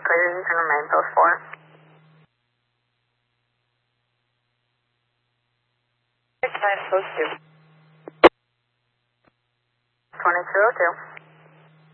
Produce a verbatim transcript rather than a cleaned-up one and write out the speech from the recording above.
clear, you can remain post four. Six nine post two. twenty-two oh two.